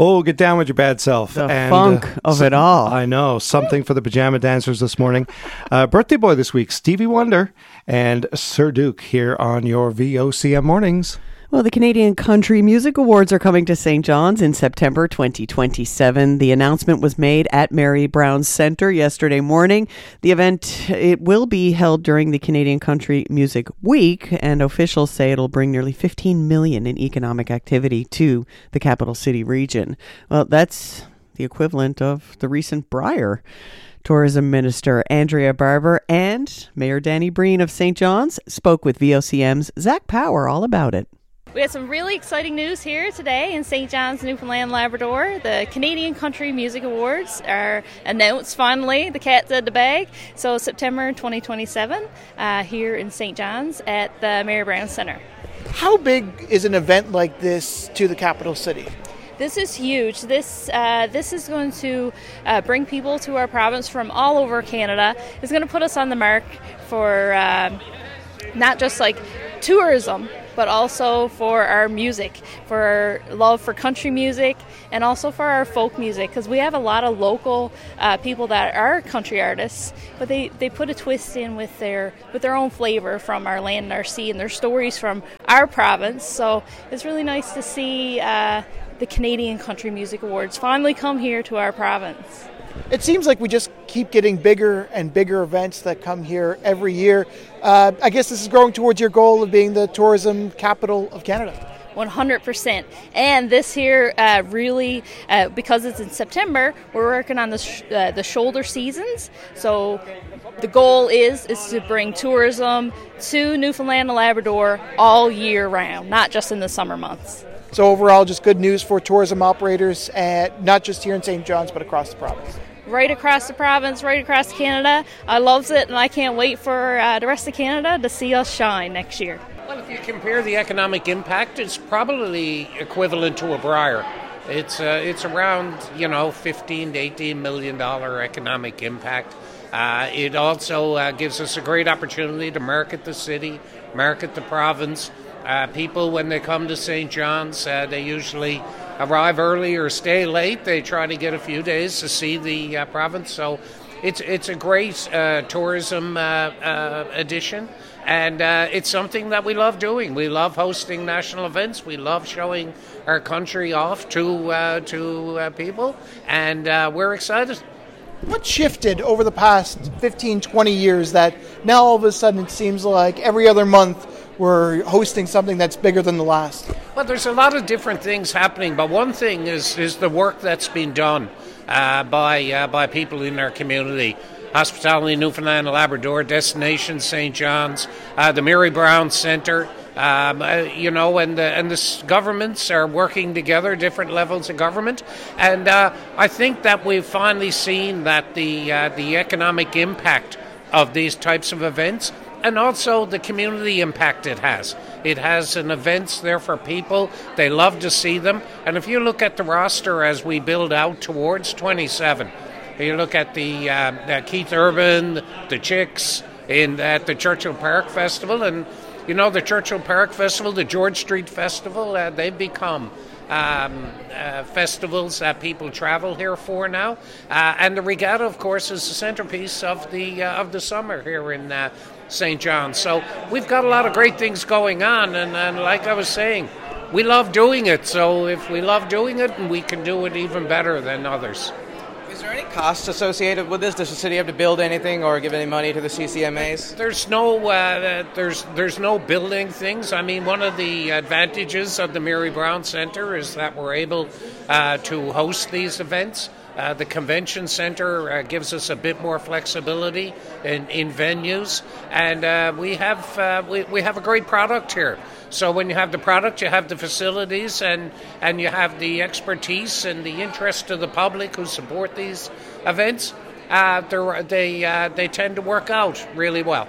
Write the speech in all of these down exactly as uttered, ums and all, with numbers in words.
Oh, get down with your bad self. The and, funk uh, of so, it all. I know. Something for the pajama dancers this morning. Uh, birthday boy this week, Stevie Wonder and Sir Duke here on your V O C M mornings. Well, the Canadian Country Music Awards are coming to Saint John's in September twenty twenty-seven. The announcement was made at Mary Brown Centre yesterday morning. The event, it will be held during the Canadian Country Music Week, and officials say it'll bring nearly fifteen million dollars in economic activity to the capital city region. Well, that's the equivalent of the recent Brier. Tourism Minister Andrea Barber and Mayor Danny Breen of Saint John's spoke with V O C M's Zach Power all about it. We have some really exciting news here today in Saint John's, Newfoundland, Labrador. The Canadian Country Music Awards are announced finally. The cat's out of the bag. So September twenty twenty-seven uh, here in Saint John's at the Mary Brown Centre. How big is an event like this to the capital city? This is huge. This uh, this is going to uh, bring people to our province from all over Canada. It's going to put us on the mark for uh, not just like tourism, but also for our music, for our love for country music, and also for our folk music, because we have a lot of local uh, people that are country artists, but they, they put a twist in with their with their own flavor from our land and our sea, and their stories from our province. So it's really nice to see uh, the Canadian Country Music Awards finally come here to our province. It seems like we just keep getting bigger and bigger events that come here every year. Uh, I guess this is growing towards your goal of being the tourism capital of Canada. one hundred percent. And this here uh, really, uh, because it's in September, we're working on the sh- uh, the shoulder seasons. So the goal is is to bring tourism to Newfoundland and Labrador all year round, not just in the summer months. So overall, just good news for tourism operators, and not just here in Saint John's, but across the province. Right across the province, right across Canada. I loves it, and I can't wait for uh, the rest of Canada to see us shine next year. Well, if you compare the economic impact, it's probably equivalent to a Brier. It's uh, it's around, you know, fifteen to eighteen million dollar economic impact. Uh, it also uh, gives us a great opportunity to market the city, market the province. Uh, people, when they come to Saint John's, uh, they usually arrive early or stay late. They try to get a few days to see the uh, province. So it's it's a great uh, tourism uh, uh, addition, and uh, it's something that we love doing. We love hosting national events. We love showing our country off to uh, to uh, people, and uh, we're excited. What shifted over the past fifteen, twenty years that now all of a sudden it seems like every other month we're hosting something that's bigger than the last? Well, there's a lot of different things happening, but one thing is is the work that's been done uh, by uh, by people in our community. Hospitality Newfoundland and Labrador, Destination Saint John's, uh, the Mary Brown Centre, um, uh, you know, and the, and the governments are working together, different levels of government, and uh, I think that we've finally seen that the uh, the economic impact of these types of events, and also the community impact it has. It has an events there for people. They love to see them. And if you look at the roster as we build out towards twenty-seven, you look at the uh, uh, Keith Urban, the Chicks, in at the Churchill Park Festival, and you know the Churchill Park Festival, the George Street Festival, uh, they've become Um, uh, festivals that people travel here for now, uh, and the regatta, of course, is the centerpiece of the uh, of the summer here in uh, Saint John's. So we've got a lot of great things going on, and, and like I was saying, we love doing it. So if we love doing it, we can do it even better than others. Is there any costs associated with this? Does the city have to build anything or give any money to the C C M As? There's no uh, there's there's no building things. I mean, one of the advantages of the Mary Brown Centre is that we're able uh, to host these events. Uh, the convention center uh, gives us a bit more flexibility in, in venues, and uh, we have uh, we, we have a great product here. So when you have the product, you have the facilities, and, and you have the expertise and the interest of the public who support these events. Uh, they uh, they tend to work out really well.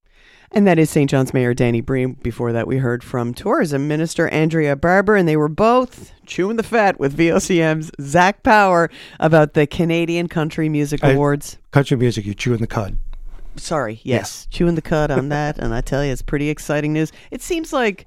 And that is Saint John's Mayor Danny Breen. Before that, we heard from Tourism Minister Andrea Barber, and they were both chewing the fat with V O C M's Zach Power about the Canadian Country Music I, Awards. Country music, you're chewing the cud. Sorry, yes, yes. Chewing the cud on that, and I tell you, it's pretty exciting news. It seems like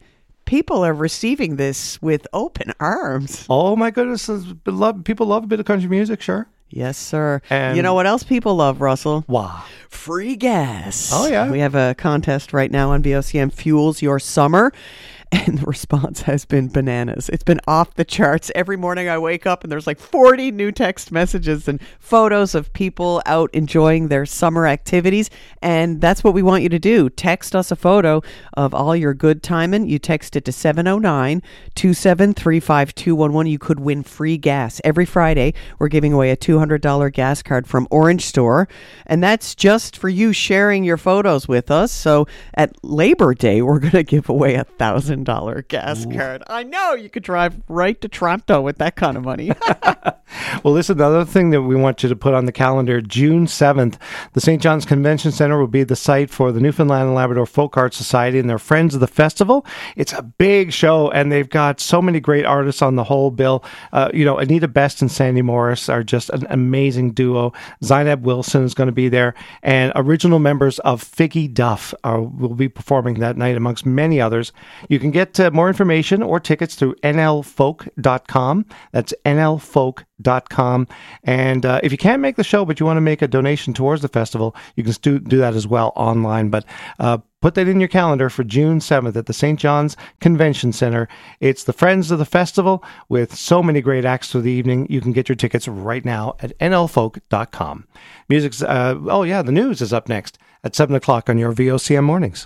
people are receiving this with open arms. Oh my goodness, love, people love a bit of country music, sure. Yes, sir. And you know what else people love, Russell? Wow. Free gas. Oh, yeah. We have a contest right now on V O C M, Fuels Your Summer. And the response has been bananas. It's been off the charts. Every morning I wake up and there's like forty new text messages and photos of people out enjoying their summer activities. And that's what we want you to do. Text us a photo of all your good timing. You text it to seven oh nine, two seven three, five two one one. You could win free gas. Every Friday, we're giving away a two hundred dollars gas card from Orange Store. And that's just for you sharing your photos with us. So at Labor Day, we're going to give away a one thousand dollars gas Ooh. card. I know you could drive right to Toronto with that kind of money. Well, listen, the other thing that we want you to put on the calendar, June seventh, the Saint John's Convention Centre will be the site for the Newfoundland and Labrador Folk Art Society and their Friends of the Festival. It's a big show, and they've got so many great artists on the whole bill. Uh, you know, Anita Best and Sandy Morris are just an amazing duo. Zainab Wilson is going to be there, and original members of Figgy Duff are, will be performing that night, amongst many others. You can get uh, more information or tickets through N L folk dot com. That's N L folk dot com. And uh, if you can't make the show, but you want to make a donation towards the festival, you can do, do that as well online. But uh, put that in your calendar for June seventh at the Saint John's Convention Centre. It's the Friends of the Festival with so many great acts for the evening. You can get your tickets right now at N L folk dot com. Music's, uh, oh yeah, the news is up next at seven o'clock on your V O C M mornings.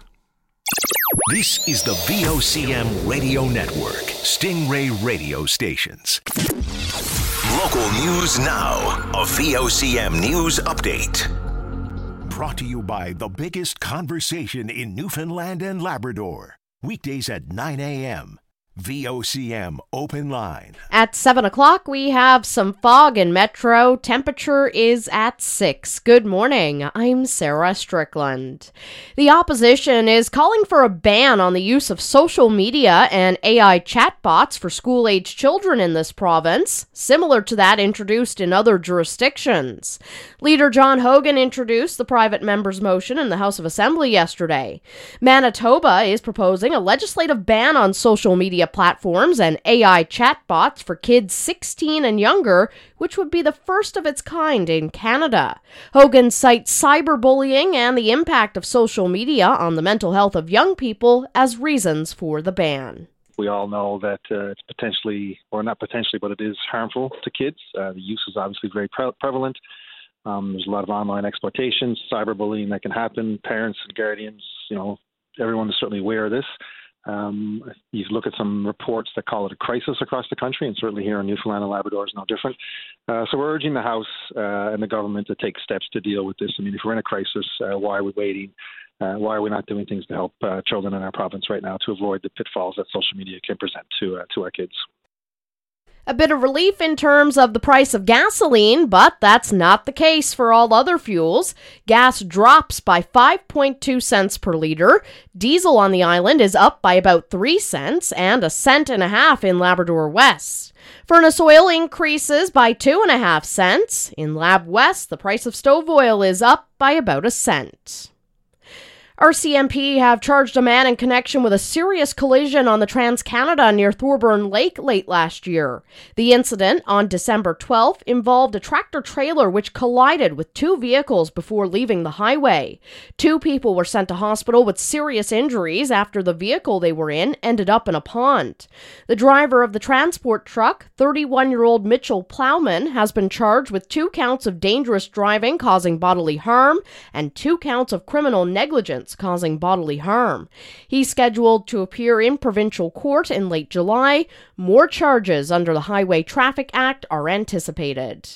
This is the V O C M Radio Network, Stingray Radio Stations. Local news now, a V O C M News Update. Brought to you by the biggest conversation in Newfoundland and Labrador. Weekdays at nine a.m. V O C M Open Line. At seven o'clock, we have some fog in Metro. Temperature is at six. Good morning. I'm Sarah Strickland. The opposition is calling for a ban on the use of social media and A I chatbots for school-age children in this province, similar to that introduced in other jurisdictions. Leader John Hogan introduced the private member's motion in the House of Assembly yesterday. Manitoba is proposing a legislative ban on social media platforms and A I chatbots for kids sixteen and younger, which would be the first of its kind in Canada. Hogan cites cyberbullying and the impact of social media on the mental health of young people as reasons for the ban. We all know that uh, it's potentially, or not potentially, but it is harmful to kids. Uh, the use is obviously very pre- prevalent. Um, there's a lot of online exploitation, cyberbullying that can happen. Parents and guardians, you know, everyone is certainly aware of this. Um, you look at some reports that call it a crisis across the country, and certainly here in Newfoundland and Labrador is no different. Uh, so we're urging the House uh, and the government to take steps to deal with this. I mean, if we're in a crisis, uh, why are we waiting? Uh, why are we not doing things to help uh, children in our province right now to avoid the pitfalls that social media can present to uh, to our kids? A bit of relief in terms of the price of gasoline, but that's not the case for all other fuels. Gas drops by five point two cents per litre. Diesel on the island is up by about three cents and a cent and a half in Labrador West. Furnace oil increases by two and a half cents. In Lab West, the price of stove oil is up by about a cent. R C M P have charged a man in connection with a serious collision on the Trans-Canada near Thorburn Lake late last year. The incident on December twelfth involved a tractor-trailer which collided with two vehicles before leaving the highway. Two people were sent to hospital with serious injuries after the vehicle they were in ended up in a pond. The driver of the transport truck, thirty-one-year-old Mitchell Plowman, has been charged with two counts of dangerous driving causing bodily harm and two counts of criminal negligence causing bodily harm. He's scheduled to appear in provincial court in late July. More charges under the Highway Traffic Act are anticipated.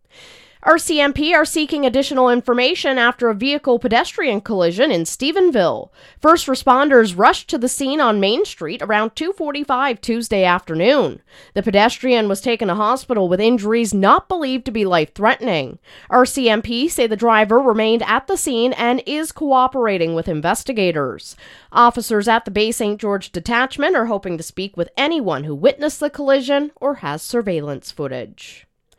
R C M P are seeking additional information after a vehicle-pedestrian collision in Stephenville. First responders rushed to the scene on Main Street around two forty-five Tuesday afternoon. The pedestrian was taken to hospital with injuries not believed to be life-threatening. R C M P say the driver remained at the scene and is cooperating with investigators. Officers at the Bay Saint George detachment are hoping to speak with anyone who witnessed the collision or has surveillance footage.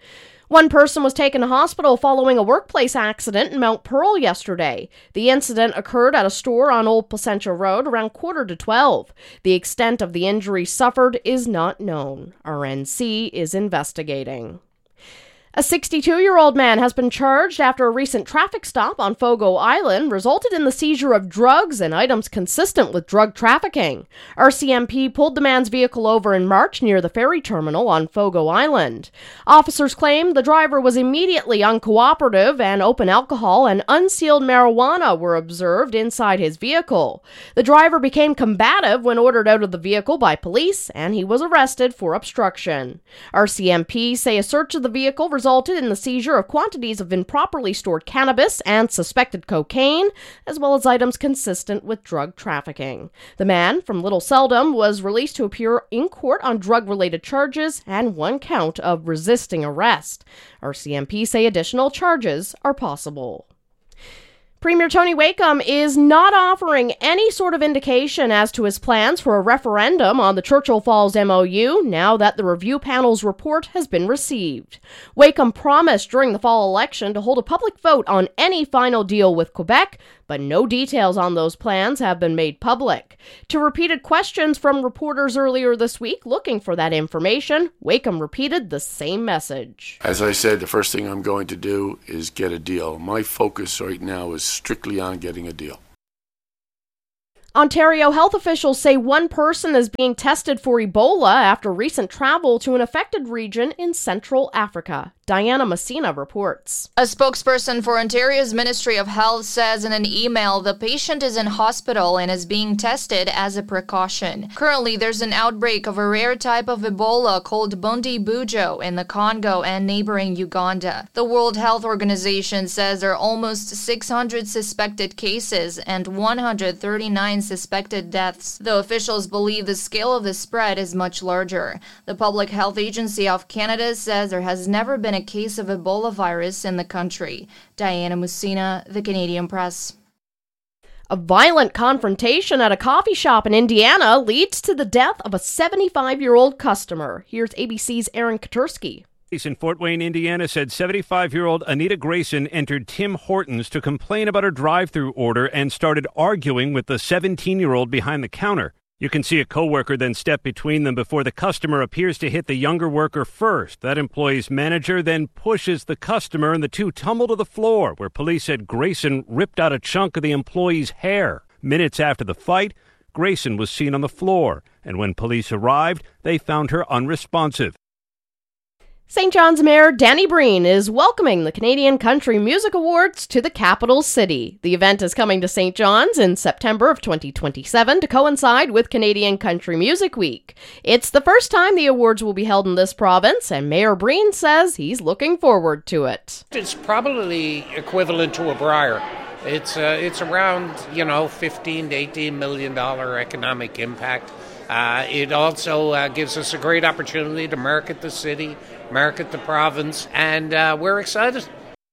One person was taken to hospital following a workplace accident in Mount Pearl yesterday. The incident occurred at a store on Old Placentia Road around quarter to twelve. The extent of the injury suffered is not known. R N C is investigating. A sixty-two-year-old man has been charged after a recent traffic stop on Fogo Island resulted in the seizure of drugs and items consistent with drug trafficking. R C M P pulled the man's vehicle over in March near the ferry terminal on Fogo Island. Officers claim the driver was immediately uncooperative and open alcohol and unsealed marijuana were observed inside his vehicle. The driver became combative when ordered out of the vehicle by police, and he was arrested for obstruction. R C M P say a search of the vehicle resulted in the seizure of quantities of improperly stored cannabis and suspected cocaine, as well as items consistent with drug trafficking. The man from Little Seldom was released to appear in court on drug-related charges and one count of resisting arrest. R C M P say additional charges are possible. Premier Tony Wakeham is not offering any sort of indication as to his plans for a referendum on the Churchill Falls M O U now that the review panel's report has been received. Wakeham promised during the fall election to hold a public vote on any final deal with Quebec, but no details on those plans have been made public. To repeated questions from reporters earlier this week looking for that information, Wakeham repeated the same message. As I said, the first thing I'm going to do is get a deal. My focus right now is strictly on getting a deal. Ontario health officials say one person is being tested for Ebola after recent travel to an affected region in Central Africa. Diana Messina reports. A spokesperson for Ontario's Ministry of Health says in an email the patient is in hospital and is being tested as a precaution. Currently, there's an outbreak of a rare type of Ebola called Bundi Bujo in the Congo and neighboring Uganda. The World Health Organization says there are almost six hundred suspected cases and one hundred thirty-nine suspected deaths, though officials believe the scale of the spread is much larger. The Public Health Agency of Canada says there has never been a case of Ebola virus in the country. Diana Messina, The Canadian Press. A violent confrontation at a coffee shop in Indiana leads to the death of a seventy-five-year-old customer. Here's A B C's Aaron Katursky. Police in Fort Wayne, Indiana said seventy-five-year-old Anita Grayson entered Tim Hortons to complain about her drive-through order and started arguing with the seventeen-year-old behind the counter. You can see a coworker then step between them before the customer appears to hit the younger worker first. That employee's manager then pushes the customer and the two tumble to the floor, where police said Grayson ripped out a chunk of the employee's hair. Minutes after the fight, Grayson was seen on the floor, and when police arrived, they found her unresponsive. Saint John's Mayor Danny Breen is welcoming the Canadian Country Music Awards to the capital city. The event is coming to Saint John's in September of twenty twenty-seven to coincide with Canadian Country Music Week. It's the first time the awards will be held in this province, and Mayor Breen says he's looking forward to it. It's probably equivalent to a Briar. It's uh, it's around, you know, fifteen to eighteen million dollars economic impact. Uh, it also uh, gives us a great opportunity to market the city, market the province, and uh, we're excited.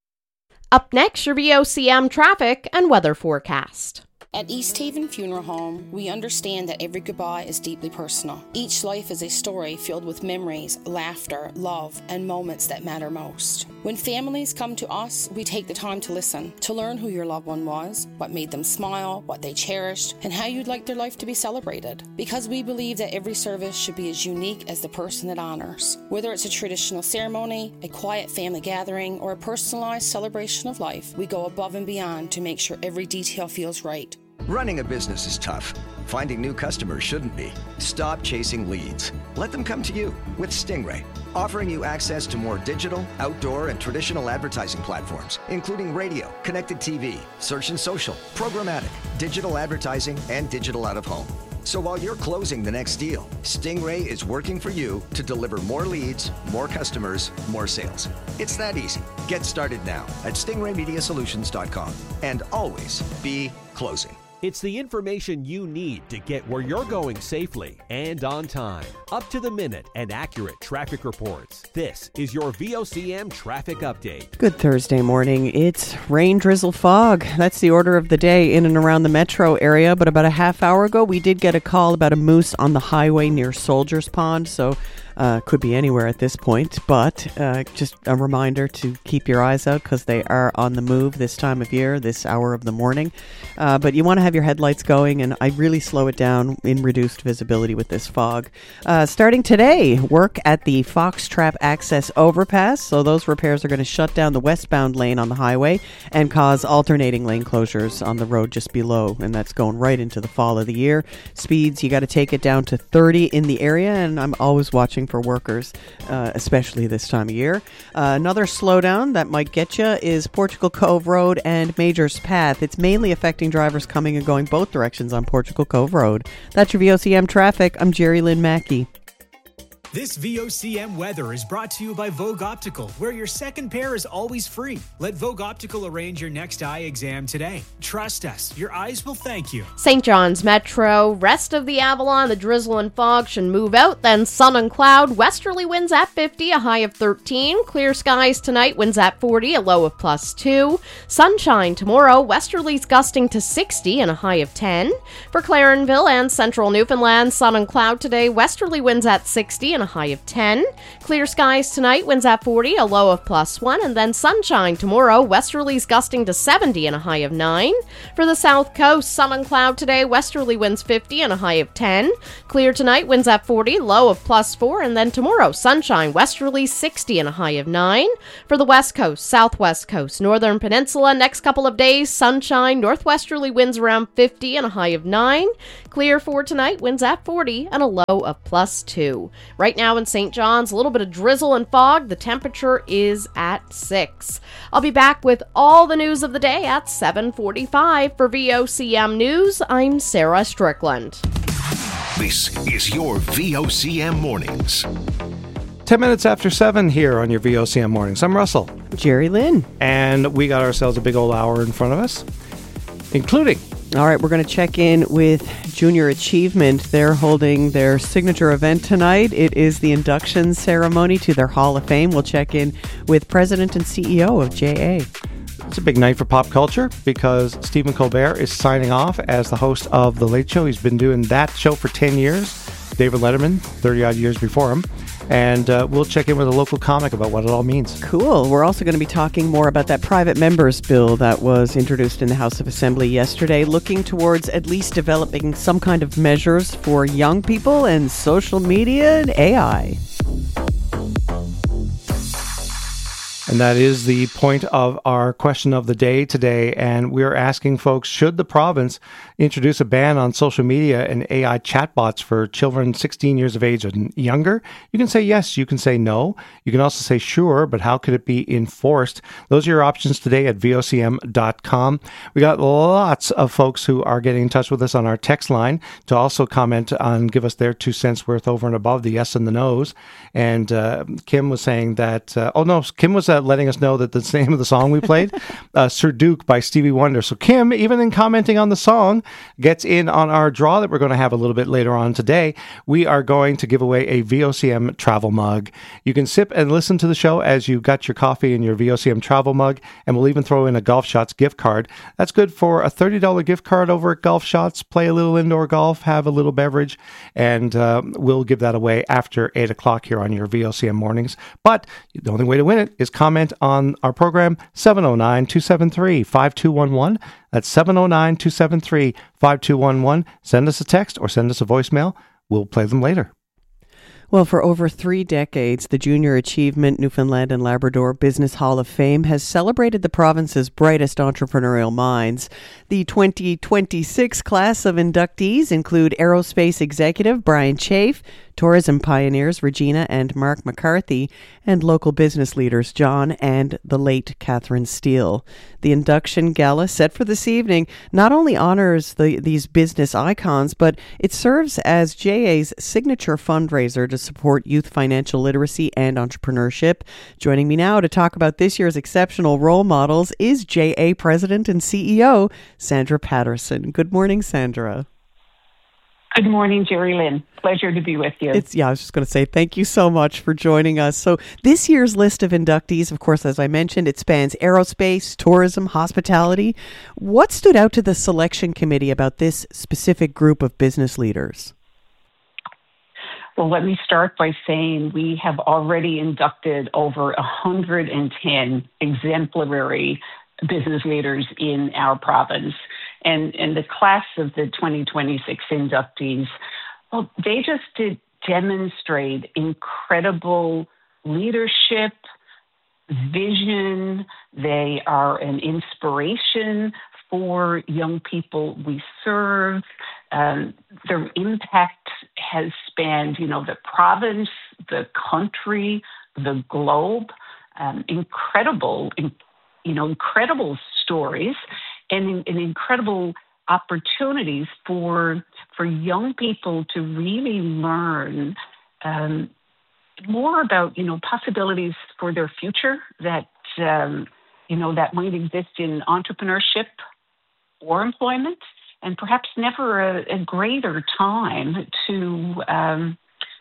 Up next, your V O C M traffic and weather forecast. At East Haven Funeral Home, we understand that every goodbye is deeply personal. Each life is a story filled with memories, laughter, love, and moments that matter most. When families come to us, we take the time to listen, to learn who your loved one was, what made them smile, what they cherished, and how you'd like their life to be celebrated. Because we believe that every service should be as unique as the person it honors. Whether it's a traditional ceremony, a quiet family gathering, or a personalized celebration of life, we go above and beyond to make sure every detail feels right. Running a business is tough. Finding new customers shouldn't be. Stop chasing leads. Let them come to you with Stingray, offering you access to more digital, outdoor, and traditional advertising platforms, including radio, connected T V, search and social, programmatic, digital advertising, and digital out-of-home. So while you're closing the next deal, Stingray is working for you to deliver more leads, more customers, more sales. It's that easy. Get started now at stingray media solutions dot com and always be closing. It's the information you need to get where you're going safely and on time. Up to the minute and accurate traffic reports. This is your V O C M traffic update. Good Thursday morning. It's rain, drizzle, fog. That's the order of the day in and around the metro area. But about a half hour ago, we did get a call about a moose on the highway near Soldiers Pond. So Uh, could be anywhere at this point, but uh, just a reminder to keep your eyes out because they are on the move this time of year, this hour of the morning. Uh, but you want to have your headlights going, and I really slow it down in reduced visibility with this fog. Uh, starting today, work at the Foxtrap Access Overpass. So those repairs are going to shut down the westbound lane on the highway and cause alternating lane closures on the road just below. And that's going right into the fall of the year. Speeds, you got to take it down to thirty in the area, and I'm always watching for workers, uh, especially this time of year. Uh, another slowdown that might get you is Portugal Cove Road and Majors Path. It's mainly affecting drivers coming and going both directions on Portugal Cove Road. That's your V O C M traffic. I'm Jerry Lynn Mackey. This V O C M weather is brought to you by Vogue Optical, where your second pair is always free. Let Vogue Optical arrange your next eye exam today. Trust us, your eyes will thank you. Saint John's Metro, rest of the Avalon, the drizzle and fog should move out, then sun and cloud, westerly winds at fifty, a high of thirteen. Clear skies tonight, winds at forty, a low of plus two. Sunshine tomorrow, westerlies gusting to sixty and a high of ten. For Clarenville and central Newfoundland, sun and cloud today, westerly winds at sixty and a high of ten. Clear skies tonight, winds at forty, a low of plus one, and then sunshine tomorrow, westerlies gusting to seventy and a high of nine. For the south coast, sun and cloud today, westerly winds fifty and a high of ten. Clear tonight, winds at forty, low of plus four, and then tomorrow, sunshine, westerly sixty and a high of nine. For the west coast, southwest coast, northern peninsula, next couple of days, sunshine, northwesterly winds around fifty and a high of nine. Clear for tonight, winds at forty and a low of plus two. Right now in Saint John's, a little bit of drizzle and fog. The temperature is at six. I'll be back with all the news of the day at seven forty-five. For V O C M News, I'm Sarah Strickland. This is your V O C M Mornings. ten minutes after seven here on your V O C M Mornings. I'm Russell. Jerry Lynn. And we got ourselves a big old hour in front of us, including... All right, we're going to check in with Junior Achievement. They're holding their signature event tonight. It is the induction ceremony to their Hall of Fame. We'll check in with President and C E O of J A. It's a big night for pop culture because Stephen Colbert is signing off as the host of The Late Show. He's been doing that show for ten years. David Letterman, thirty-odd years before him. And uh, we'll check in with a local comic about what it all means. Cool. We're also going to be talking more about that private members bill that was introduced in the House of Assembly yesterday, looking towards at least developing some kind of measures for young people and social media and A I. And that is the point of our question of the day today. And we're asking folks, should the province introduce a ban on social media and A I chatbots for children sixteen years of age and younger? You can say yes, you can say no. You can also say sure, but how could it be enforced? Those are your options today at V O C M dot com. We got lots of folks who are getting in touch with us on our text line to also comment on, give us their two cents worth over and above the yes and the no's. And uh, Kim was saying that, uh, oh no, Kim was uh, letting us know that the name of the song we played, uh, Sir Duke by Stevie Wonder. So Kim, even in commenting on the song, gets in on our draw that we're going to have a little bit later on today. We are going to give away a V O C M travel mug. You can sip and listen to the show as you got your coffee in your V O C M travel mug, and we'll even throw in a Golf Shots gift card. That's good for a thirty dollars gift card over at Golf Shots. Play a little indoor golf, have a little beverage, and uh, we'll give that away after eight o'clock here on your V O C M Mornings. But the only way to win it is comment on our program, seven oh nine, two seven three, five two one one. That's seven oh nine, two seven three, five two one one. Send us a text or send us a voicemail. We'll play them later. Well, for over three decades, the Junior Achievement Newfoundland and Labrador Business Hall of Fame has celebrated the province's brightest entrepreneurial minds. The twenty twenty-six class of inductees include aerospace executive Brian Chafe, tourism pioneers Regina and Mark McCarthy, and local business leaders John and the late Catherine Steele. The induction gala set for this evening not only honors the, these business icons, but it serves as J A's signature fundraiser to support youth financial literacy and entrepreneurship. Joining me now to talk about this year's exceptional role models is J A President and C E O Sandra Patterson. Good morning, Sandra. Good morning, Jerry Lynn. Pleasure to be with you. It's yeah, I was just going to say thank you so much for joining us. So this year's list of inductees, of course, as I mentioned, it spans aerospace, tourism, hospitality. What stood out to the selection committee about this specific group of business leaders? Well, let me start by saying we have already inducted over one hundred ten exemplary business leaders in our province. And, and the class of the twenty twenty-six inductees, well, they just did demonstrate incredible leadership, vision. They are an inspiration for young people we serve. Um, their impact has spanned, you know, the province, the country, the globe. Um, incredible, in, you know, incredible stories and, and incredible opportunities for for young people to really learn um, more about, you know, possibilities for their future that, um, you know, that might exist in entrepreneurship or employment, and perhaps never a, a greater time to um,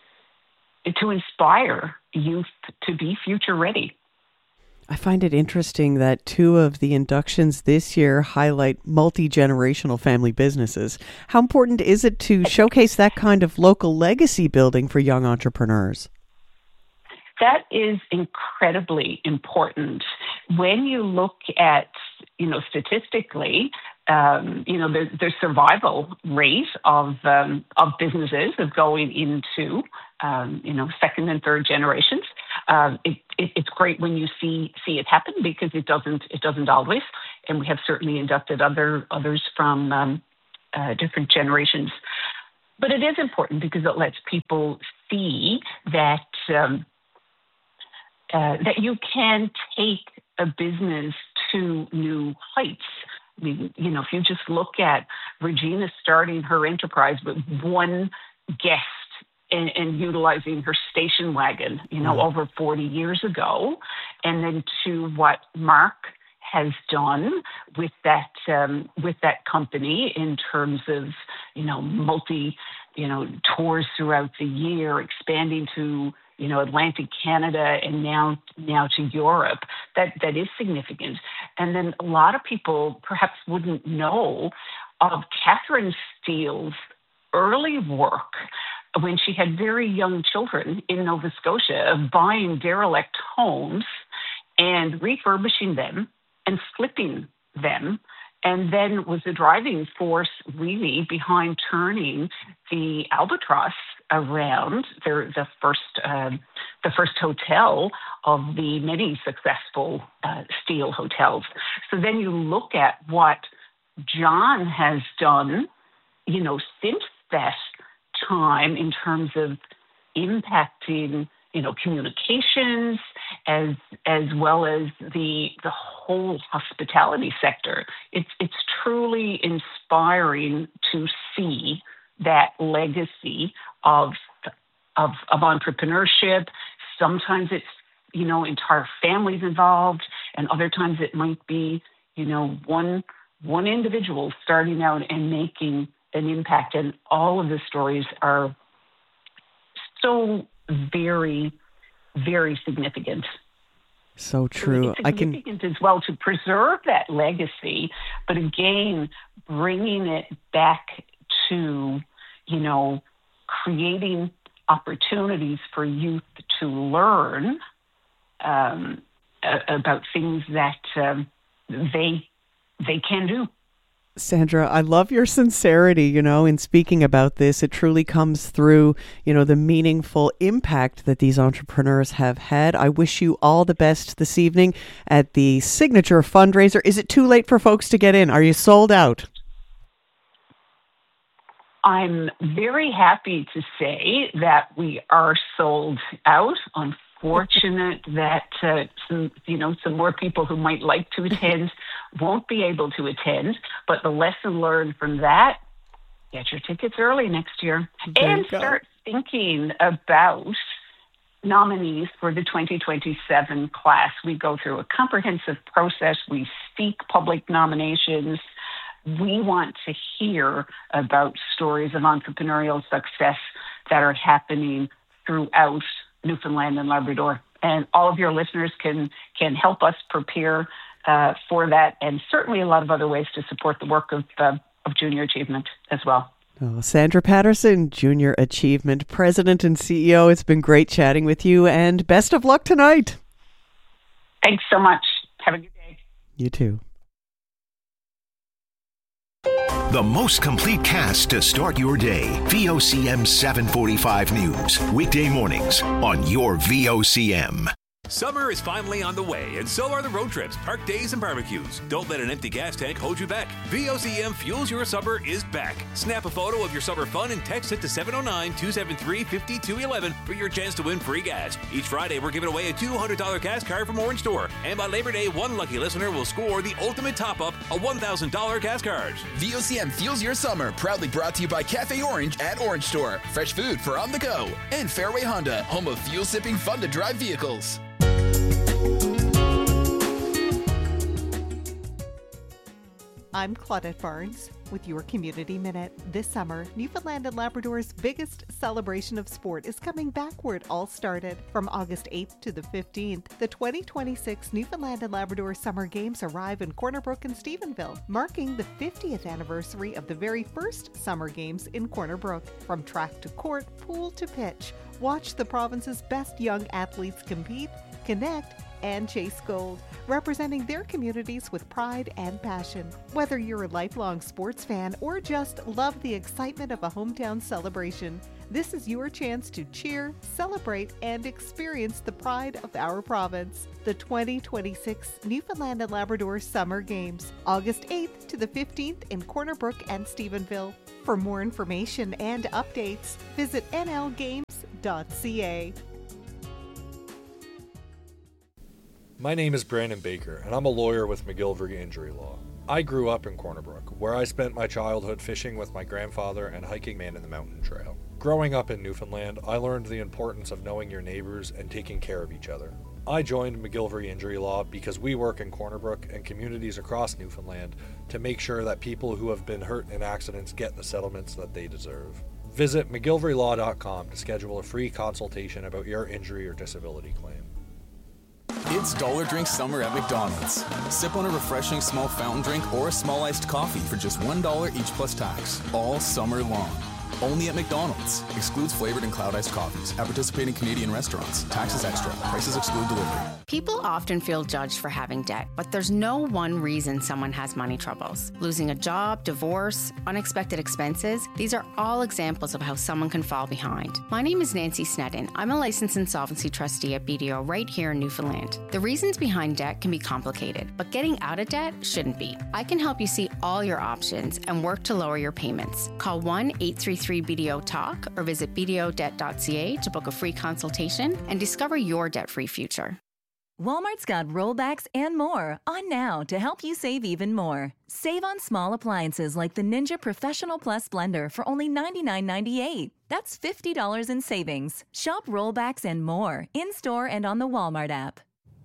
to inspire youth to be future ready. I find it interesting that two of the inductions this year highlight multi-generational family businesses. How important is it to showcase that kind of local legacy building for young entrepreneurs? That is incredibly important. When you look at, you know, statistically, um, you know, the, the survival rate of um, of businesses of going into, um, you know, second and third generations. Uh, it, it, it's great when you see see it happen because it doesn't it doesn't always. And we have certainly inducted other others from um, uh, different generations. But it is important because it lets people see that. Um, Uh, that you can take a business to new heights. I mean, you know, if you just look at Regina starting her enterprise with one guest and, and utilizing her station wagon, you know, mm. over forty years ago, and then to what Mark has done with that um, with that company in terms of, you know, multi, you know, tours throughout the year, expanding to, you know, Atlantic Canada and now now to Europe. That that is significant. And then a lot of people perhaps wouldn't know of Catherine Steele's early work when she had very young children in Nova Scotia of buying derelict homes and refurbishing them and flipping them, and then was the driving force really behind turning the Albatross around, the, the first uh, the first hotel of the many successful uh, Steele hotels. So then you look at what John has done, you know, since that time in terms of impacting, you know, communications as as well as the the whole hospitality sector. It's it's truly inspiring to see that legacy of of of entrepreneurship. Sometimes it's, you know, entire families involved, and other times it might be, you know, one one individual starting out and making an impact. And all of the stories are so very, very significant. So true. It's I can significant as well to preserve that legacy, but again, bringing it back to, you know, creating opportunities for youth to learn um, about things that um, they they can do. Sandra, I love your sincerity, you know, in speaking about this. It truly comes through, you know, the meaningful impact that these entrepreneurs have had. I wish you all the best this evening at the Signature fundraiser. Is it too late for folks to get in? Are you sold out? I'm very happy to say that we are sold out. Unfortunate that uh, some, you know, some more people who might like to attend won't be able to attend. But the lesson learned from that: get your tickets early next year, There and you go. start thinking about nominees for the twenty twenty-seven class. We go through a comprehensive process. We seek public nominations. We want to hear about stories of entrepreneurial success that are happening throughout Newfoundland and Labrador. And all of your listeners can can help us prepare uh, for that, and certainly a lot of other ways to support the work of, uh, of junior achievement as well. Oh, Sandra Patterson, Junior Achievement President and C E O. It's been great chatting with you, and best of luck tonight. Thanks so much. Have a good day. You too. The most complete cast to start your day. V O C M seven forty-five News. Weekday mornings on your V O C M. Summer is finally on the way, and so are the road trips, park days, and barbecues. Don't let an empty gas tank hold you back. V O C M Fuels Your Summer is back. Snap a photo of your summer fun and text it to seven oh nine, two seven three, five two one one for your chance to win free gas. Each Friday, we're giving away a two hundred dollars gas card from Orange Store. And by Labor Day, one lucky listener will score the ultimate top-up, a one thousand dollars gas card. V O C M Fuels Your Summer, proudly brought to you by Cafe Orange at Orange Store. Fresh food for on the go. And Fairway Honda, home of fuel-sipping, fun-to-drive vehicles. I'm Claudette Barnes with your Community Minute. This summer, Newfoundland and Labrador's biggest celebration of sport is coming back where it all started. From August eighth to the fifteenth, the twenty twenty-six Newfoundland and Labrador Summer Games arrive in Corner Brook and Stephenville, marking the fiftieth anniversary of the very first Summer Games in Corner Brook. From track to court, pool to pitch, watch the province's best young athletes compete, connect, and chase gold, representing their communities with pride and passion. Whether you're a lifelong sports fan or just love the excitement of a hometown celebration, this is your chance to cheer, celebrate, and experience the pride of our province. The twenty twenty-six Newfoundland and Labrador Summer Games, August eighth to the fifteenth in Corner Brook and Stephenville. For more information and updates, visit n l games dot c a. My name is Brandon Baker, and I'm a lawyer with McGillivray Injury Law. I grew up in Corner Brook, where I spent my childhood fishing with my grandfather and hiking Man in the Mountain Trail. Growing up in Newfoundland, I learned the importance of knowing your neighbors and taking care of each other. I joined McGillivray Injury Law because we work in Corner Brook and communities across Newfoundland to make sure that people who have been hurt in accidents get the settlements that they deserve. Visit mcgillivray law dot com to schedule a free consultation about your injury or disability claim. It's Dollar Drink Summer at McDonald's. Sip on a refreshing small fountain drink or a small iced coffee for just one dollar each plus tax, all summer long. Only at McDonald's. Excludes flavored and cloud iced coffees at participating Canadian restaurants. Taxes extra. Prices exclude delivery. People often feel judged for having debt, but there's no one reason someone has money troubles. Losing a job, divorce, unexpected expenses, these are all examples of how someone can fall behind. My name is Nancy Sneddon. I'm a licensed insolvency trustee at B D O right here in Newfoundland. The reasons behind debt can be complicated, but getting out of debt shouldn't be. I can help you see all your options and work to lower your payments. Call one eight three three B D O talk or visit b d o debt dot c a to book a free consultation and discover your debt-free future. Walmart's got rollbacks and more on now to help you save even more. Save on small appliances like the Ninja Professional Plus blender for only ninety-nine ninety-eight. That's fifty dollars in savings. Shop rollbacks and more in-store and on the Walmart app.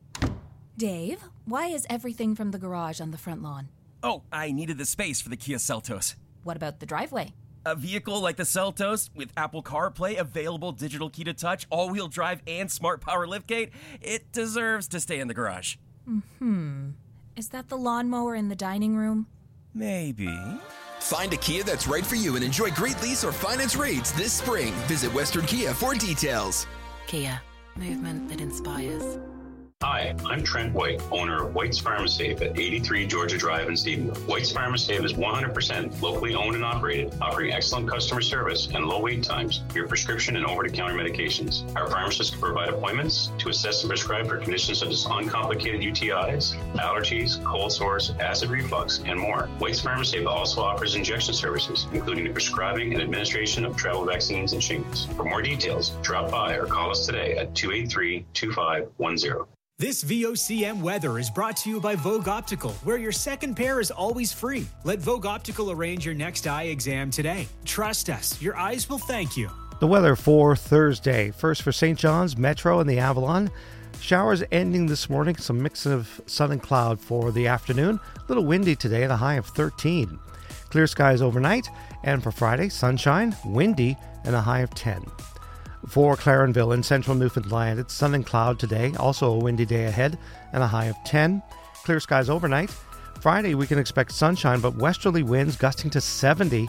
Dave, why is everything from the garage on the front lawn? Oh, I needed the space for the Kia Seltos. What about the driveway? A vehicle like the Seltos with Apple CarPlay, available digital key to touch, all-wheel drive, and smart power liftgate, it deserves to stay in the garage. Hmm. Is that the lawnmower in the dining room? Maybe. Find a Kia that's right for you and enjoy great lease or finance rates this spring. Visit Western Kia for details. Kia. Movement that inspires. Hi, I'm Trent White, owner of White's Pharmasafe at eighty-three Georgia Drive in Stephenville. White's Pharmasafe is one hundred percent locally owned and operated, offering excellent customer service and low wait times for your prescription and over-the-counter medications. Our pharmacists can provide appointments to assess and prescribe for conditions such as uncomplicated U T Is, allergies, cold sores, acid reflux, and more. White's Pharmasafe also offers injection services, including the prescribing and administration of travel vaccines and shingles. For more details, drop by or call us today at two eight three, two five one zero. This V O C M weather is brought to you by Vogue Optical, where your second pair is always free. Let Vogue Optical arrange your next eye exam today. Trust us, your eyes will thank you. The weather for Thursday. First for Saint John's, Metro, and the Avalon. Showers ending this morning. Some mix of sun and cloud for the afternoon. A little windy today at a high of thirteen. Clear skies overnight. And for Friday, sunshine, windy, and a high of ten. For Clarenville in central Newfoundland, it's sun and cloud today, also a windy day ahead, and a high of ten. Clear skies overnight. Friday, we can expect sunshine, but westerly winds gusting to seventy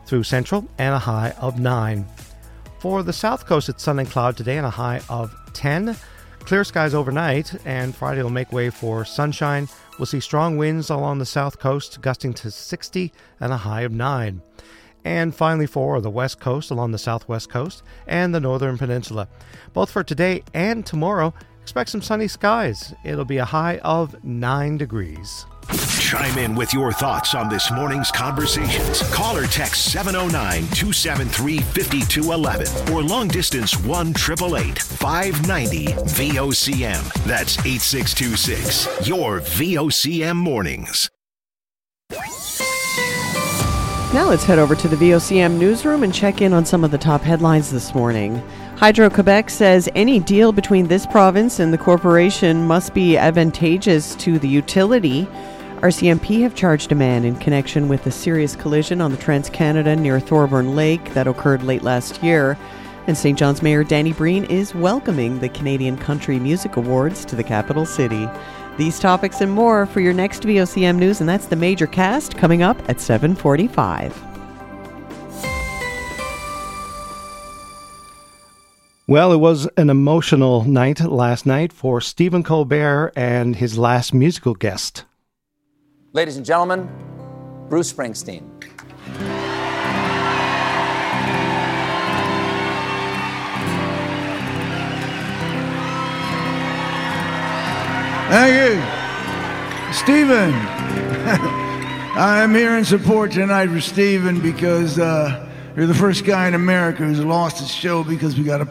through central and a high of nine. For the south coast, it's sun and cloud today and a high of ten. Clear skies overnight, and Friday will make way for sunshine. We'll see strong winds along the south coast, gusting to sixty and a high of nine. And finally for the west coast, along the southwest coast and the northern peninsula. Both for today and tomorrow, expect some sunny skies. It'll be a high of nine degrees. Chime in with your thoughts on this morning's conversations. Call or text seven oh nine, two seven three, five two one one or long distance one eight eight eight, five nine zero, V O C M. That's eight six two six. Your V O C M mornings. Now let's head over to the V O C M newsroom and check in on some of the top headlines this morning. Hydro-Quebec says any deal between this province and the corporation must be advantageous to the utility. R C M P have charged a man in connection with a serious collision on the Trans-Canada near Thorburn Lake that occurred late last year. And Saint John's Mayor Danny Breen is welcoming the Canadian Country Music Awards to the capital city. These topics and more for your next V O C M News, and that's the Major Cast coming up at seven forty-five. Well, it was an emotional night last night for Stephen Colbert and his last musical guest. Ladies and gentlemen, Bruce Springsteen. Thank you, Stephen. I'm here in support tonight for Stephen because uh, you're the first guy in America who's lost his show because we got a